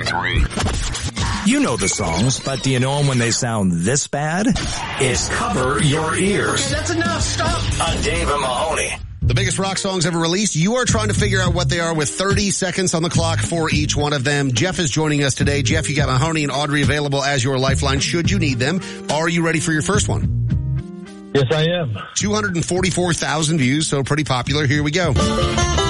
three. You know the songs, but do you know them when they sound this bad? It's Cover Your Ears. Okay, that's enough. Stop. On Dave and Mahoney. The biggest rock songs ever released. You are trying to figure out what they are with 30 seconds on the clock for each one of them. Jeff is joining us today. Jeff, you got Mahoney and Audrey available as your lifeline should you need them. Are you ready for your first one? Yes, I am. 244,000 views, so pretty popular. Here we go.